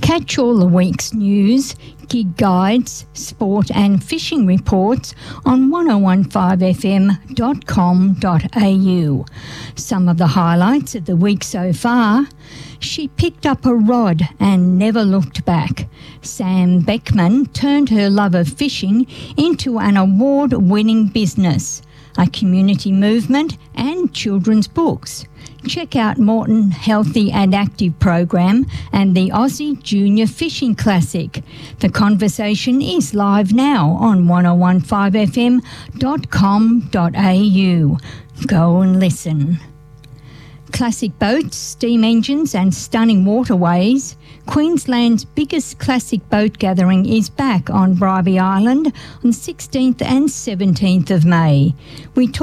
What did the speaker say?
Catch all the week's news, gig guides, sport and fishing reports on 1015fm.com.au. Some of the highlights of the week so far: she picked up a rod and never looked back. Sam Beckman turned her love of fishing into an award-winning business, a community movement and children's books. Check out Moreton Healthy and Active program and the Aussie Junior Fishing Classic. The conversation is live now on 1015fm.com.au. Go and listen. Classic boats, steam engines and stunning waterways. Queensland's biggest classic boat gathering is back on Bribie Island on 16th and 17th of May. We talk